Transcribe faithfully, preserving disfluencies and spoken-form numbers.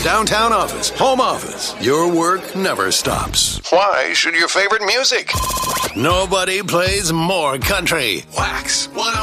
downtown office, home office, your work never stops. Why should your favorite music? Nobody plays more country. Wax one oh